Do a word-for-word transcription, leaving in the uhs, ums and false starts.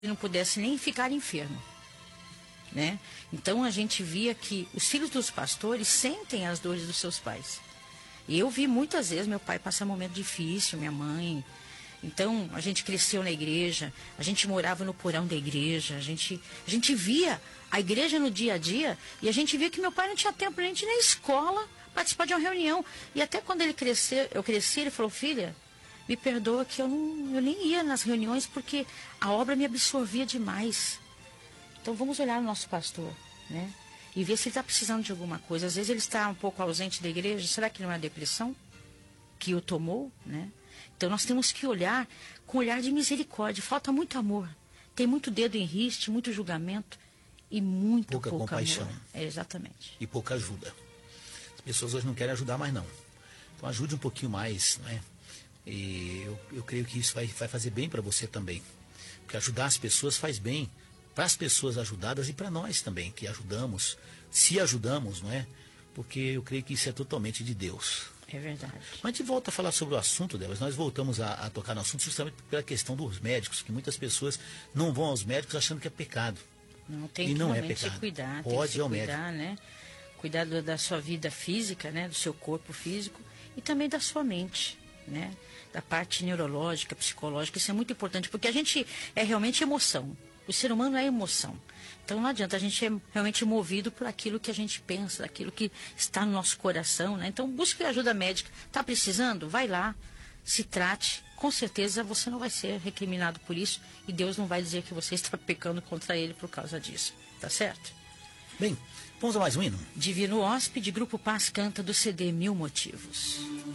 não pudesse nem ficar enfermo, né? Então a gente via que os filhos dos pastores sentem as dores dos seus pais. E eu vi muitas vezes meu pai passar um momento difícil, minha mãe. Então a gente cresceu na igreja, a gente morava no porão da igreja, a gente, a gente via a igreja no dia a dia e a gente via que meu pai não tinha tempo nem de ir na escola participar de uma reunião. E até quando ele cresceu, eu cresci, ele falou: filha, me perdoa que eu, não, eu nem ia nas reuniões porque a obra me absorvia demais. Então vamos olhar o nosso pastor, né? E ver se ele está precisando de alguma coisa. Às vezes ele está um pouco ausente da igreja. Será que não é a depressão que o tomou, né? Então nós temos que olhar com olhar de misericórdia. Falta muito amor. Tem muito dedo em riste, muito julgamento e muito pouca pouco compaixão. amor. É, exatamente. E pouca ajuda. As pessoas hoje não querem ajudar mais não. Então ajude um pouquinho mais, não é? E eu, eu creio que isso vai, vai fazer bem para você também. Porque ajudar as pessoas faz bem para as pessoas ajudadas e para nós também, que ajudamos, se ajudamos, não é? Porque eu creio que isso é totalmente de Deus. É verdade. Mas a gente volta a falar sobre o assunto delas. Nós voltamos a, a tocar no assunto justamente pela questão dos médicos, que muitas pessoas não vão aos médicos achando que é pecado. Não, tem e que não realmente é pecado. se cuidar. Pode tem que se ir ao cuidar, médico. né? Cuidar do, da sua vida física, né? Do seu corpo físico e também da sua mente, né? Da parte neurológica, psicológica. Isso é muito importante, porque a gente é realmente emoção. O ser humano é emoção. Então não adianta, a gente é realmente movido por aquilo que a gente pensa, aquilo que está no nosso coração, né? Então busque ajuda médica. Está precisando? Vai lá, se trate. Com certeza você não vai ser recriminado por isso e Deus não vai dizer que você está pecando contra ele por causa disso. Tá certo? Bem, vamos a mais um hino? Divino Hóspede, Grupo Paz canta do C D Mil Motivos.